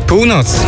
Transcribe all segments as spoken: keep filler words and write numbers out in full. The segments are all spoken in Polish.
Północ.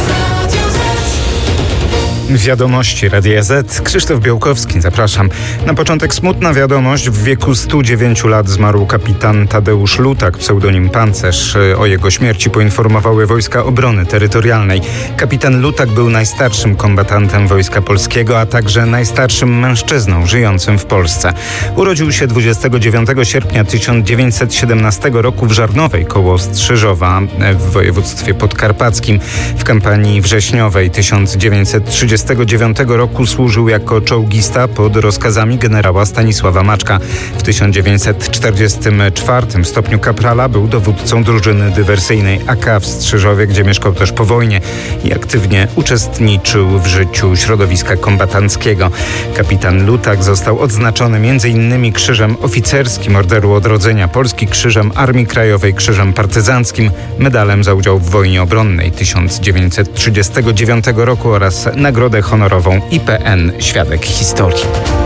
Wiadomości Radia Z. Krzysztof Białkowski, zapraszam. Na początek smutna wiadomość. W wieku stu dziewięciu lat zmarł kapitan Tadeusz Lutak, pseudonim Pancerz. O jego śmierci poinformowały Wojska Obrony Terytorialnej. Kapitan Lutak był najstarszym kombatantem Wojska Polskiego, a także najstarszym mężczyzną żyjącym w Polsce. Urodził się dwudziestego dziewiątego sierpnia tysiąc dziewięćset siedemnastego roku w Żarnowej koło Strzyżowa w województwie podkarpackim. W kampanii wrześniowej tysiąc dziewięćset trzydziestego dziewiątego roku służył jako czołgista pod rozkazami generała Stanisława Maczka. W tysiąc dziewięćset czterdziestym czwartym w stopniu kaprala był dowódcą drużyny dywersyjnej A K w Strzyżowie, gdzie mieszkał też po wojnie i aktywnie uczestniczył w życiu środowiska kombatanckiego. Kapitan Lutak został odznaczony między innymi Krzyżem Oficerskim Orderu Odrodzenia Polski, Krzyżem Armii Krajowej, Krzyżem Partyzanckim, medalem za udział w wojnie obronnej tysiąc dziewięćset trzydziestego dziewiątego roku oraz Nagrodę honorową I P N Świadek Historii.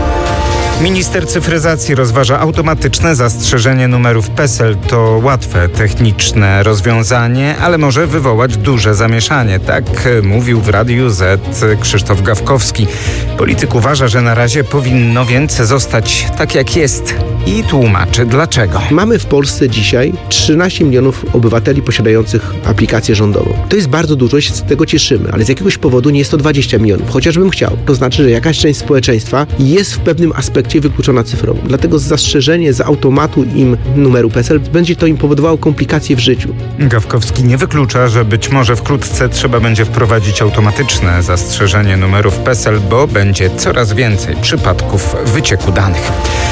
Minister cyfryzacji rozważa automatyczne zastrzeżenie numerów PESEL. To łatwe, techniczne rozwiązanie, ale może wywołać duże zamieszanie. Tak mówił w Radiu Z Krzysztof Gawkowski. Polityk uważa, że na razie powinno więc zostać tak jak jest i tłumaczy dlaczego. Mamy w Polsce dzisiaj trzynaście milionów obywateli posiadających aplikację rządową. To jest bardzo dużo i się z tego cieszymy, ale z jakiegoś powodu nie jest to dwadzieścia milionów, chociażbym chciał. To znaczy, że jakaś część społeczeństwa jest w pewnym aspekcie wykluczona cyfrowo. Dlatego zastrzeżenie z automatu im numeru PESEL będzie to im powodowało komplikacje w życiu. Gawkowski nie wyklucza, że być może wkrótce trzeba będzie wprowadzić automatyczne zastrzeżenie numerów PESEL, bo będzie coraz więcej przypadków wycieku danych.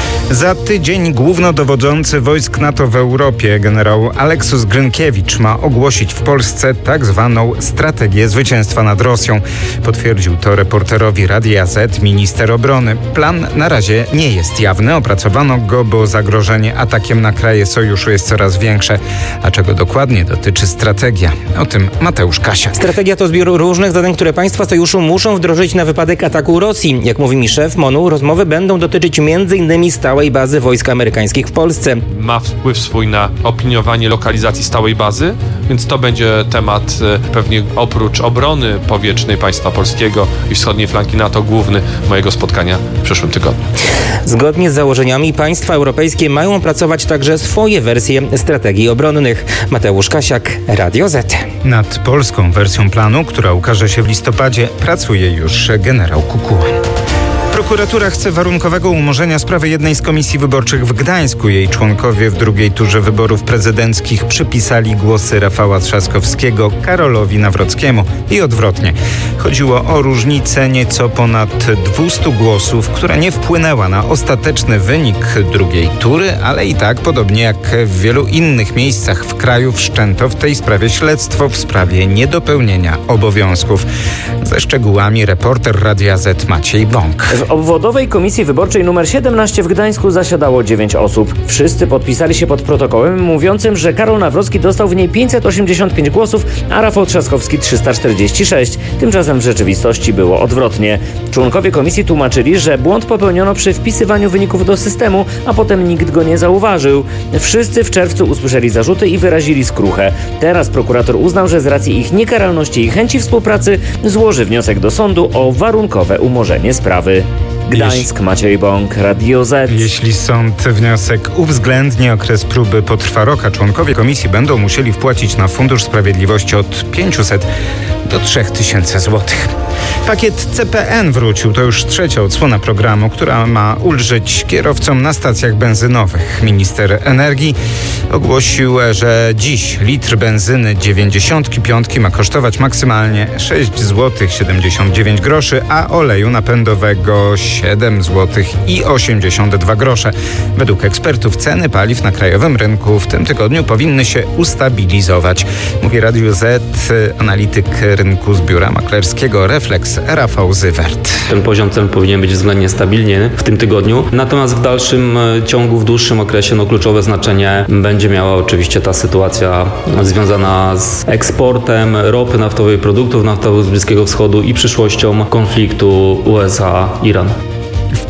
Za tydzień głównodowodzący wojsk NATO w Europie, generał Aleksus Grynkiewicz, ma ogłosić w Polsce tak zwaną strategię zwycięstwa nad Rosją. Potwierdził to reporterowi Radia Z minister obrony. Plan na razie nie jest jawny. Opracowano go, bo zagrożenie atakiem na kraje sojuszu jest coraz większe. A czego dokładnie dotyczy strategia? O tym Mateusz Kasiak. Strategia to zbiór różnych zadań, które państwa sojuszu muszą wdrożyć na wypadek ataku Rosji. Jak mówi mi szef MONU, rozmowy będą dotyczyć między innymi stałej bazy wojsk amerykańskich w Polsce. Ma wpływ swój na opiniowanie lokalizacji stałej bazy, więc to będzie temat pewnie oprócz obrony powietrznej państwa polskiego i wschodniej flanki NATO główny mojego spotkania w przyszłym tygodniu. Zgodnie z założeniami państwa europejskie mają opracować także swoje wersje strategii obronnych. Mateusz Kasiak, Radio Z. Nad polską wersją planu, która ukaże się w listopadzie, pracuje już generał Kukuła. Prokuratura chce warunkowego umorzenia sprawy jednej z komisji wyborczych w Gdańsku. Jej członkowie w drugiej turze wyborów prezydenckich przypisali głosy Rafała Trzaskowskiego Karolowi Nawrockiemu i odwrotnie. Chodziło o różnicę nieco ponad dwustu głosów, która nie wpłynęła na ostateczny wynik drugiej tury, ale i tak, podobnie jak w wielu innych miejscach w kraju, wszczęto w tej sprawie śledztwo w sprawie niedopełnienia obowiązków. Ze szczegółami reporter Radia Z Maciej Bąk. W obwodowej komisji wyborczej numer siedemnaście w Gdańsku zasiadało dziewięć osób. Wszyscy podpisali się pod protokołem mówiącym, że Karol Nawrocki dostał w niej pięćset osiemdziesiąt pięć głosów, a Rafał Trzaskowski trzysta czterdzieści sześć. Tymczasem w rzeczywistości było odwrotnie. Członkowie komisji tłumaczyli, że błąd popełniono przy wpisywaniu wyników do systemu, a potem nikt go nie zauważył. Wszyscy w czerwcu usłyszeli zarzuty i wyrazili skruchę. Teraz prokurator uznał, że z racji ich niekaralności i chęci współpracy złoży wniosek do sądu o warunkowe umorzenie sprawy. Gdańsk, Maciej Bąk, Radio Z. Jeśli sąd wniosek uwzględni, okres próby potrwa rok, a członkowie komisji będą musieli wpłacić na Fundusz Sprawiedliwości od pięciuset do trzech tysięcy złotych. Pakiet C P N wrócił. To już trzecia odsłona programu, która ma ulżyć kierowcom na stacjach benzynowych. Minister energii ogłosił, że dziś litr benzyny dziewięćdziesiątki piątki ma kosztować maksymalnie sześć złotych siedemdziesiąt dziewięć groszy, a oleju napędowego siedem złotych i osiemdziesiąt dwa grosze. Według ekspertów ceny paliw na krajowym rynku w tym tygodniu powinny się ustabilizować. Mówi Radiu Z analityk rynku z biura maklerskiego Reflex Rafał Zywert. Ten poziom cen powinien być względnie stabilny w tym tygodniu, natomiast w dalszym ciągu, w dłuższym okresie no, kluczowe znaczenie będzie miała oczywiście ta sytuacja związana z eksportem ropy naftowej, produktów naftowych z Bliskiego Wschodu i przyszłością konfliktu U S A Iran. W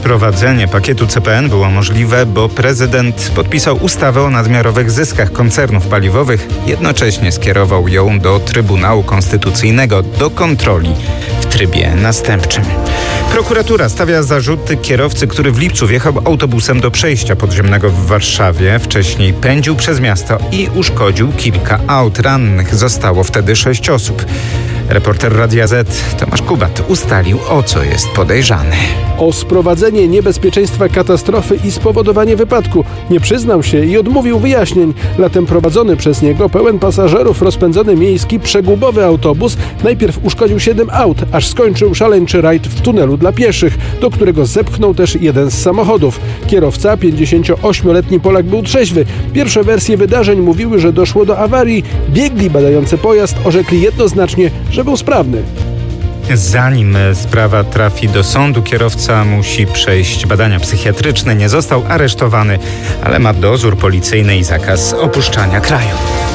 Wprowadzenie pakietu C P N było możliwe, bo prezydent podpisał ustawę o nadmiarowych zyskach koncernów paliwowych. Jednocześnie skierował ją do Trybunału Konstytucyjnego do kontroli w trybie następczym. Prokuratura stawia zarzuty kierowcy, który w lipcu wjechał autobusem do przejścia podziemnego w Warszawie. Wcześniej pędził przez miasto i uszkodził kilka aut. Rannych zostało wtedy sześć osób. Reporter Radia Z Tomasz Kubat ustalił, o co jest podejrzany. O sprowadzenie niebezpieczeństwa katastrofy i spowodowanie wypadku. Nie przyznał się i odmówił wyjaśnień. Latem prowadzony przez niego pełen pasażerów rozpędzony miejski przegubowy autobus najpierw uszkodził siedem aut, aż skończył szaleńczy rajd w tunelu dla pieszych, do którego zepchnął też jeden z samochodów. Kierowca, pięćdziesięcioośmioletni Polak, był trzeźwy. Pierwsze wersje wydarzeń mówiły, że doszło do awarii. Biegli badający pojazd orzekli jednoznacznie, że był sprawny. Zanim sprawa trafi do sądu, kierowca musi przejść badania psychiatryczne. Nie został aresztowany, ale ma dozór policyjny i zakaz opuszczania kraju.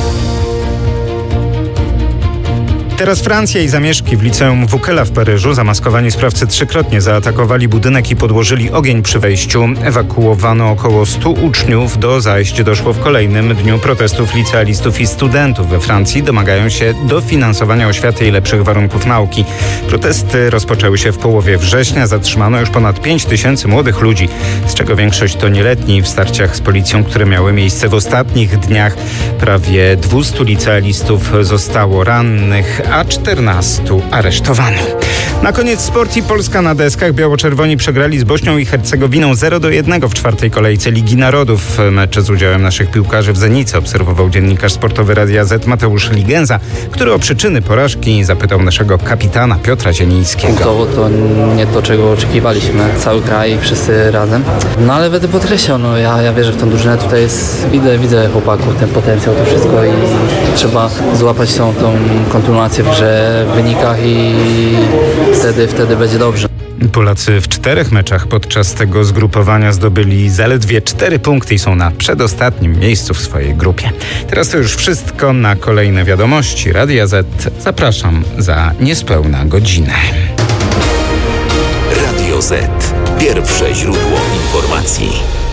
Teraz Francja i zamieszki w liceum Wukela w Paryżu. Zamaskowani sprawcy trzykrotnie zaatakowali budynek i podłożyli ogień przy wejściu. Ewakuowano około stu uczniów. Do zajść doszło w kolejnym dniu protestów licealistów i studentów we Francji. Domagają się dofinansowania oświaty i lepszych warunków nauki. Protesty rozpoczęły się w połowie września. Zatrzymano już ponad pięć tysięcy młodych ludzi, z czego większość to nieletni. W starciach z policją, które miały miejsce w ostatnich dniach, prawie dwieście licealistów zostało rannych, a czternastu aresztowano. Na koniec sport i Polska na deskach. Biało-czerwoni przegrali z Bośnią i Hercegowiną zero do jednego w czwartej kolejce Ligi Narodów. Mecze z udziałem naszych piłkarzy w Zenicy obserwował dziennikarz sportowy Radia Z Mateusz Ligenza, który o przyczyny porażki zapytał naszego kapitana Piotra Zielińskiego. Punktowo to nie to, czego oczekiwaliśmy. Cały kraj, wszyscy razem. No ale będę podkreślał, no ja, ja wierzę w tą drużynę. Tutaj jest, widzę, widzę chłopaków, ten potencjał, to wszystko i trzeba złapać tą, tą kontynuację w grze, w wynikach i wtedy, wtedy będzie dobrze. Polacy w czterech meczach podczas tego zgrupowania zdobyli zaledwie cztery punkty i są na przedostatnim miejscu w swojej grupie. Teraz to już wszystko. Na kolejne wiadomości Radia Z zapraszam za niespełna godzinę. Radio Z. Pierwsze źródło informacji.